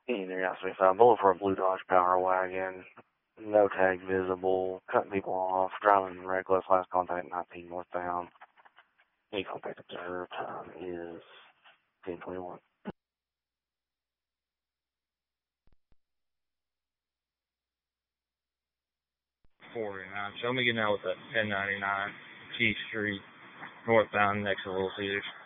Either got 25, bullet for a blue Dodge Power Wagon, no tag visible, cutting people off, driving reckless, last contact 19 northbound. Any contact observed, time is 10:21. 49. Show me getting out with that 1099 Chief Street, northbound next to Little Caesars.